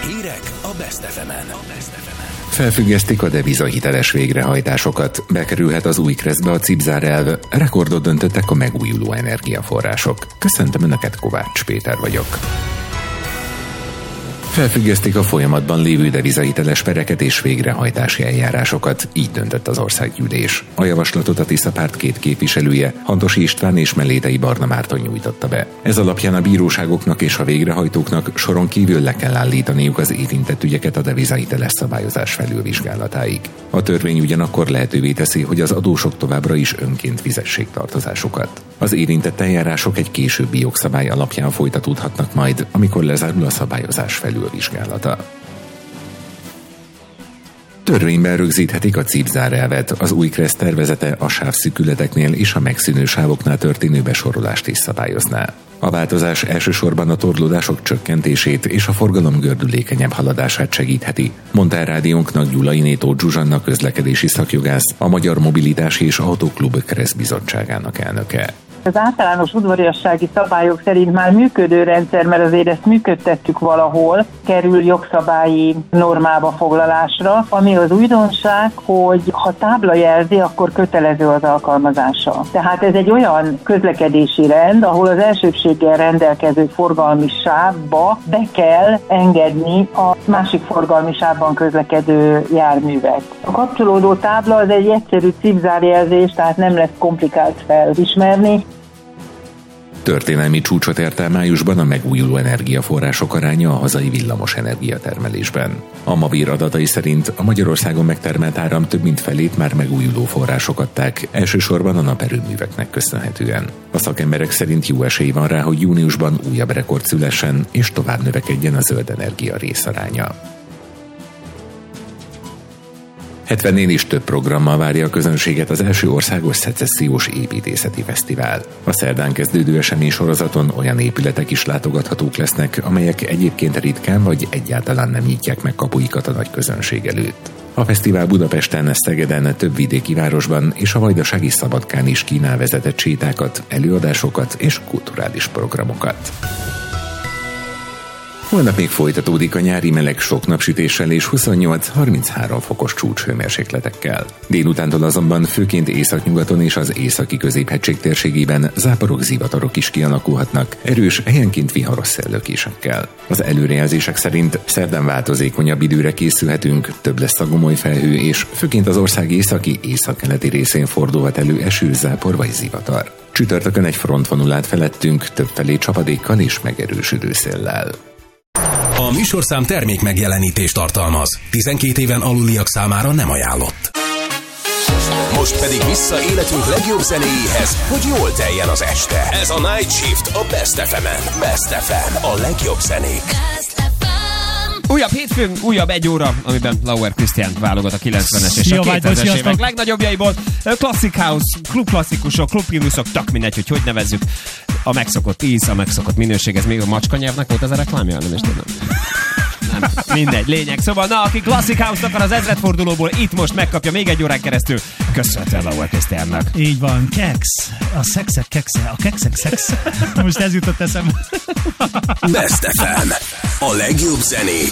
Hírek a Best FM-en. Felfüggesztik a devizahiteles végrehajtásokat. Bekerülhet az új kreszbe a cipzárelv. Rekordot döntöttek a megújuló energiaforrások. Köszöntöm Önöket, Kovács Péter vagyok. Felfüggesztik a folyamatban lévő devizahiteles pereket és végrehajtási eljárásokat, így döntött az országgyűlés. A javaslatot a Tisza Párt két képviselője, Hantosi István és Mellétei Barna Márton nyújtotta be. Ez alapján a bíróságoknak és a végrehajtóknak soron kívül le kell állítaniuk az érintett ügyeket a devizahiteles szabályozás felülvizsgálatáig. A törvény ugyanakkor lehetővé teszi, hogy az adósok továbbra is önként fizessék tartozásukat. Az érintett eljárások egy későbbi jogszabály alapján folytatódhatnak majd, amikor lezárul a szabályozás felülvizsgálata. Törvényben rögzíthetik a cipzárelvet, az új kressz tervezete a sávszűkületeknél és a megszűnő sávoknál történő besorolást is szabályozná. A változás elsősorban a torlódások csökkentését és a forgalom gördülékenyebb haladását segítheti, mondta el rádiónknak Gyulai Nétó Zsuzsanna közlekedési szakjogász, a Magyar Mobilitási és Autóklub Kressz bizottságának elnöke. Az általános udvariassági szabályok szerint már működő rendszer, mert azért ezt működtettük valahol, kerül jogszabályi normába foglalásra, ami az újdonság, hogy ha tábla jelzi, akkor kötelező az alkalmazása. Tehát ez egy olyan közlekedési rend, ahol az elsőbséggel rendelkező forgalmi sávba be kell engedni a másik forgalmi sávban közlekedő járművet. A kapcsolódó tábla az egy egyszerű cipzárjelzés, tehát nem lesz komplikált felismerni. Történelmi csúcsot ért el májusban a megújuló energiaforrások aránya a hazai villamos energiatermelésben. A Mavir adatai szerint a Magyarországon megtermelt áram több mint felét már megújuló források adták, elsősorban a naperőműveknek köszönhetően. A szakemberek szerint jó esély van rá, hogy júniusban újabb rekord szülessen és tovább növekedjen a zöld energia részaránya. 70-nél is több programmal várja a közönséget az első országos szecessziós építészeti fesztivál. A szerdán kezdődő eseménysorozaton olyan épületek is látogathatók lesznek, amelyek egyébként ritkán vagy egyáltalán nem nyitják meg kapuikat a nagy közönség előtt. A fesztivál Budapesten, Szegeden, több vidéki városban és a vajdasági Szabadkán is kínál vezetett sétákat, előadásokat és kulturális programokat. Holnap még folytatódik a nyári meleg sok napsütéssel és 28-33 fokos csúcshőmérsékletekkel. Délutántól azonban főként északnyugaton és az északi középhegység térségében záporok, zivatarok is kialakulhatnak, erős, helyenként viharos szellőkésekkel. Az előrejelzések szerint szerdán változékonyabb időre készülhetünk, több lesz a gomoly felhő és főként az ország északkeleti részén fordulhat elő eső, zápor vagy zivatar. Csütörtökön egy frontvonul át felettünk, többfelé csapadékkal és megerősödő széllel. A műsorszám termék megjelenítést tartalmaz. 12 éven aluliak számára nem ajánlott. Most pedig vissza életünk legjobb zenéjéhez, hogy jól teljen az este. Ez a Night Shift a Best FM-en. Best FM, a legjobb zenék. Újabb hétfőn, újabb egy óra, amiben Lauer Krisztián válogat a 90-es és a 2000-es évek legnagyobjaiból. Classic House, klubklasszikusok, klubhimnuszok, tak mindegy, hogy nevezzük. A megszokott íz, a megszokott minőség, ez még a macska nyelvnek volt ez a reklámja? Nem is tudom. Nem, mindegy, lényeg. Szóval, na, aki Classic House-nak az ezredfordulóból itt most megkapja még egy órán keresztül, köszönhetően Lauer Krisztiánnak. Így van, keksz. A szexek keksze, a kekszek szex. Most ez jutott eszembe. Best FM. A legjobb zenék